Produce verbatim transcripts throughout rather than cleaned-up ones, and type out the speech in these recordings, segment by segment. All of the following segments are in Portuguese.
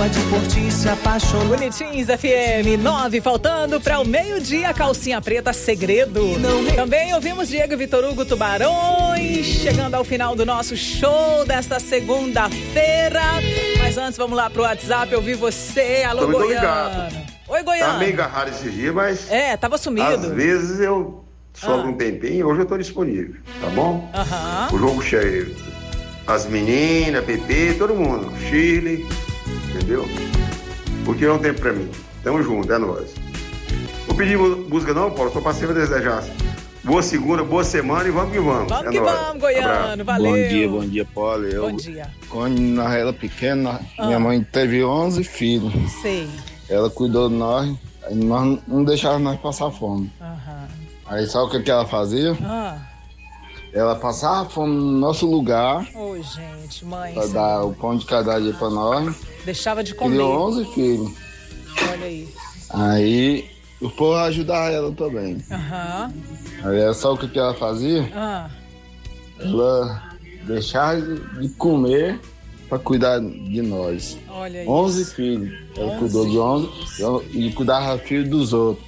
água de por ti se apaixonar. Bonitinhos F M nove, faltando para o meio-dia, calcinha preta segredo. Também ouvimos Diego e Vitor Hugo Tubarões, chegando ao final do nosso show desta segunda-feira. Mas antes, vamos lá pro WhatsApp ouvir você. Alô, Tô Goiano. Oi, Goiano. Tá meio agarrado esses dias, mas... É, tava sumido. Às vezes eu sobro Ah. um tempinho, hoje eu tô disponível, tá bom? Aham. O jogo cheio. As meninas, Pepe, todo mundo. Shirley, entendeu? Porque não tem pra mim. Tamo junto, é nóis. Vou pedir música não, Paulo, tô passando a desejar. Boa segunda, boa semana e vamos que vamos. Vamos é que nóis. vamos, Goiano. Valeu. Bom dia, bom dia, Paulo. Eu, Bom dia. Quando nós era pequena, Ah. minha mãe teve onze filhos. Sei. Ela cuidou de nós, aí nós não deixava nós passar fome. Aham. Aí sabe o que, que ela fazia? Ah. Ela passava fome no nosso lugar Ô, gente, mãe. pra dar o pão de cada dia pra nós. Deixava de comer. Criou onze filhos. Olha aí. Aí o povo ajudava ela também. Aham. Aí sabe o que, que ela fazia? Ah. Ela deixava de comer pra cuidar de nós. Olha onze isso. filhos. Ela onze. cuidou de onze e cuidava filhos dos outros.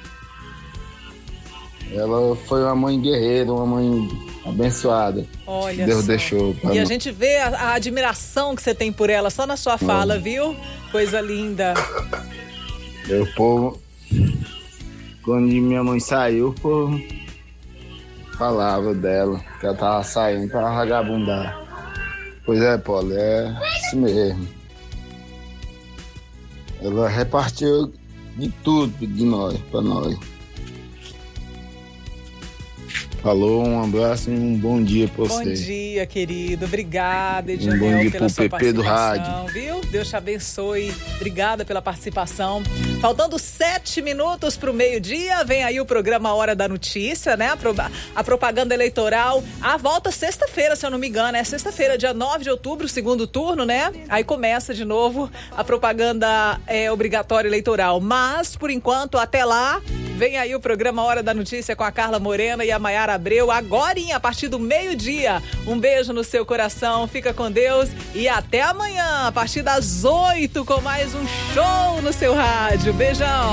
Ela foi uma mãe guerreira, uma mãe abençoada. Olha Deus só. deixou pra E a nós. gente vê a, a admiração que você tem por ela só na sua fala, viu? Coisa linda. O povo, quando minha mãe saiu, o povo falava dela, que ela tava saindo pra vagabundar. Pois é, Paulo, é isso mesmo. Ela repartiu de tudo de nós, pra nós. Falou, um abraço e um bom dia pra Bom você. dia, querido. Obrigada, Um Edionel, bom dia pela pro sua Pepe do participação, viu? Deus te abençoe. Obrigada pela participação. Faltando sete minutos para o meio-dia, vem aí o programa Hora da Notícia, né? A, pro- a propaganda eleitoral. A volta sexta-feira, se eu não me engano. É sexta-feira, dia nove de outubro, segundo turno, né? Aí começa de novo a propaganda é, obrigatória eleitoral. Mas, por enquanto, até lá, vem aí o programa Hora da Notícia com a Carla Morena e a Maiara Abreu, agorinha, a partir do meio-dia. Um beijo no seu coração, fica com Deus e até amanhã, a partir das oito, com mais um show no seu rádio. Beijão!